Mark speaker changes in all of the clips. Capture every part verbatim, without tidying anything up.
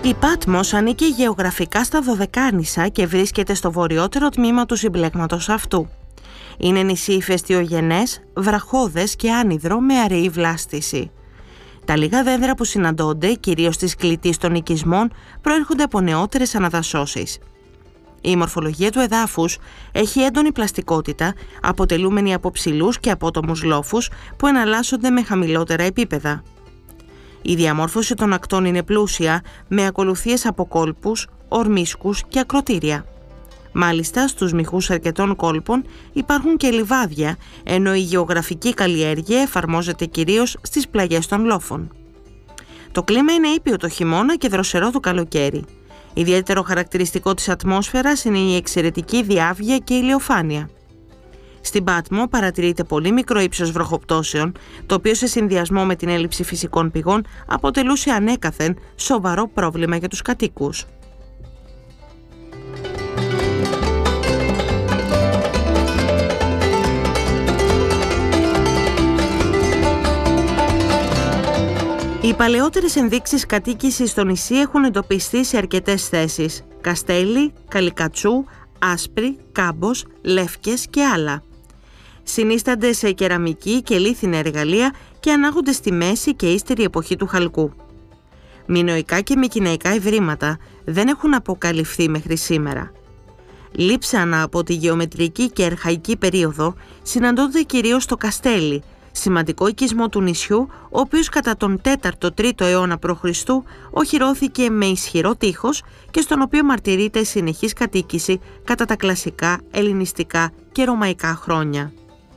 Speaker 1: Η Πάτμος ανήκει γεωγραφικά στα Δωδεκάνησα και βρίσκεται στο βορειότερο τμήμα του συμπλέγματος αυτού. Είναι νησί ηφαιστειογενές, βραχώδες και άνυδρο με αραιή βλάστηση. Τα λίγα δέντρα που συναντώνται, κυρίως της κλητής των οικισμών, προέρχονται από νεότερες αναδασώσεις. Η μορφολογία του εδάφους έχει έντονη πλαστικότητα, αποτελούμενη από ψηλούς και απότομους λόφους που εναλλάσσονται με χαμηλότερα επίπεδα. Η διαμόρφωση των ακτών είναι πλούσια, με ακολουθίες από κόλπους, ορμίσκους και ακροτήρια. Μάλιστα, στους μοιχούς αρκετών κόλπων υπάρχουν και λιβάδια, ενώ η γεωγραφική καλλιέργεια εφαρμόζεται κυρίως στις πλαγιές των λόφων. Το κλίμα είναι ήπιο το χειμώνα και δροσερό το καλοκαίρι. Ιδιαίτερο χαρακτηριστικό της ατμόσφαιρας είναι η εξαιρετική διάβγεια και ηλιοφάνεια. Στην Πάτμο παρατηρείται πολύ μικρό ύψος βροχοπτώσεων, το οποίο σε συνδυασμό με την έλλειψη φυσικών πηγών αποτελούσε ανέκαθεν σοβαρό πρόβλημα για τους κατοίκους. Οι παλαιότερες ενδείξεις κατοίκησης στο νησί έχουν εντοπιστεί σε αρκετές θέσεις: Καστέλι, Καλικατσού, Άσπρη, Κάμπος, Λεύκες και άλλα. Συνίστανται σε κεραμική και λίθινα εργαλεία και ανάγονται στη μέση και ύστερη εποχή του χαλκού. Μινωικά και μικηναϊκά ευρήματα δεν έχουν αποκαλυφθεί μέχρι σήμερα. Λείψανα από τη γεωμετρική και αρχαϊκή περίοδο συναντώνται κυρίως στο Καστέλι, σημαντικό οικισμό του νησιού, ο οποίος κατά τον τέταρτο τρίτο αιώνα π.Χ. οχυρώθηκε με ισχυρό τείχος και στον οποίο μαρτυρείται συνεχής κατοίκηση κατά τα κλασικά, ελληνιστικά και ρωμαϊκά χρόνια.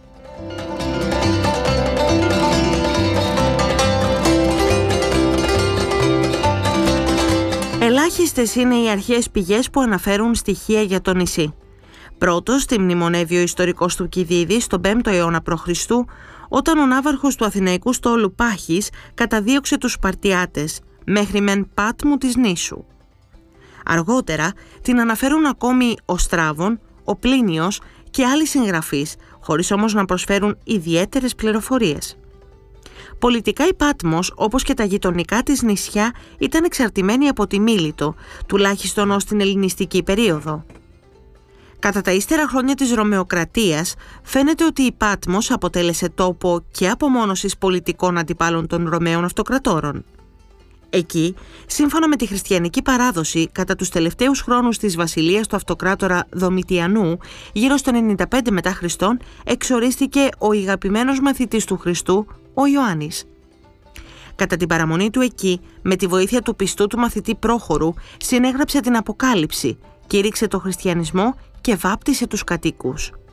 Speaker 1: Ελάχιστες είναι οι αρχαίες πηγές που αναφέρουν στοιχεία για το νησί. Πρώτος τη μνημονεύει ο ιστορικός του Κηδίδης στον πέμπτο αιώνα π.Χ., όταν ο ναύαρχος του Αθηναϊκού στόλου Πάχης καταδίωξε τους Σπαρτιάτες μέχρι μεν Πάτμου της νήσου. Αργότερα την αναφέρουν ακόμη ο Στράβων, ο Πλίνιος και άλλοι συγγραφείς, χωρίς όμως να προσφέρουν ιδιαίτερες πληροφορίες. Πολιτικά η Πάτμος, όπως και τα γειτονικά της νησιά, ήταν εξαρτημένη από τη Μίλητο, τουλάχιστον ως την ελληνιστική περίοδο. Κατά τα ύστερα χρόνια της Ρωμαιοκρατίας, φαίνεται ότι η Πάτμος αποτέλεσε τόπο και απομόνωσης πολιτικών αντιπάλων των Ρωμαίων αυτοκρατόρων. Εκεί, σύμφωνα με τη χριστιανική παράδοση, κατά τους τελευταίους χρόνους της βασιλείας του αυτοκράτορα Δομητιανού, γύρω στο ενενήντα πέντε μετά Χριστόν, εξορίστηκε ο ηγαπημένος μαθητής του Χριστού, ο Ιωάννης. Κατά την παραμονή του εκεί, με τη βοήθεια του πιστού του μαθητή Πρόχορου, συνέγραψε την Αποκάλυψη, κήρυξε το χριστιανισμό και βάπτισε τους κατοίκους.